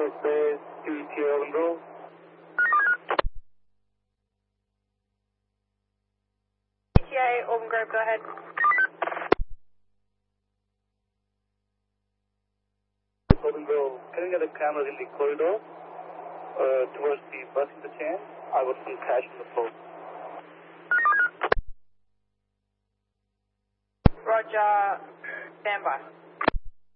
Base, TTA, Open Grove. TTA, Open Grove, go ahead. Open Grove, can you get the cameras in the corridor towards the bus interchange? I got some cash on the floor. Roger, stand by.